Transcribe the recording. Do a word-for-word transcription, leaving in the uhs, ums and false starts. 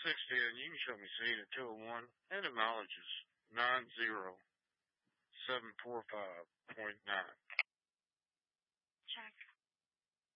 sixty, and you can show me speed at two oh one, and the mileage is nine zero seven four five point nine.